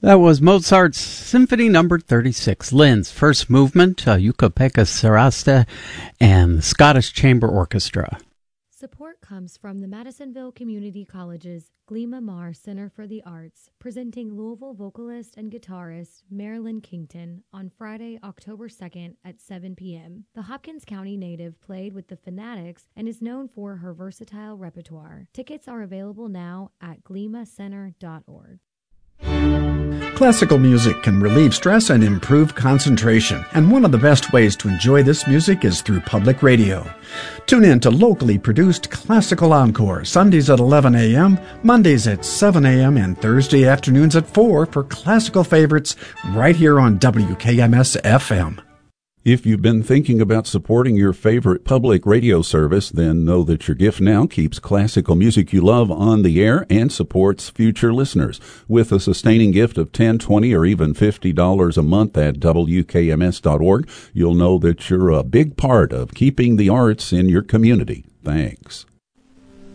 That was Mozart's Symphony Number 36, Linz, first movement, Yucca-Pekka Sarasta, and the Scottish Chamber Orchestra. Support comes from the Madisonville Community College's Glima Mar Center for the Arts, presenting Louisville vocalist and guitarist Marilyn Kington on Friday, October 2nd at 7 p.m. The Hopkins County native played with the Fanatics and is known for her versatile repertoire. Tickets are available now at glimacenter.org. Classical music can relieve stress and improve concentration, and one of the best ways to enjoy this music is through public radio. Tune in to locally produced Classical Encore, Sundays at 11 a.m., Mondays at 7 a.m., and Thursday afternoons at 4 for classical favorites right here on WKMS-FM. If you've been thinking about supporting your favorite public radio service, then know that your gift now keeps classical music you love on the air and supports future listeners. With a sustaining gift of $10, $20, or even $50 a month at WKMS.org, you'll know that you're a big part of keeping the arts in your community. Thanks.